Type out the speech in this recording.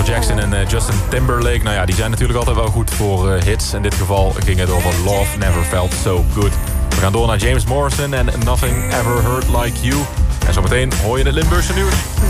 Michael Jackson en Justin Timberlake. Nou ja, die zijn natuurlijk altijd wel goed voor hits. In dit geval ging het over Love Never Felt So Good. We gaan door naar James Morrison en Nothing Ever Hurt Like You. En zometeen hoor je het Limburgse nieuws.